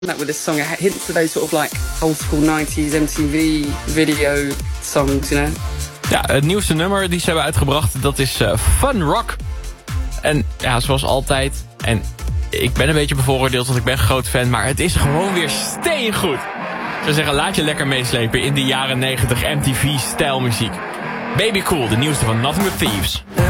That with this song, it hints to those sort of like old school 90s MTV video songs, you know. Ja, het nieuwste nummer die ze hebben uitgebracht, dat is Fun Rock. En ja, zoals altijd, en ik ben een beetje bevooroordeeld, want ik ben een groot fan, maar het is gewoon weer steengoed. Ik zou zeggen, laat je lekker meeslepen in die jaren 90 MTV-stijlmuziek. Baby Cool, de nieuwste van Nothing But Thieves.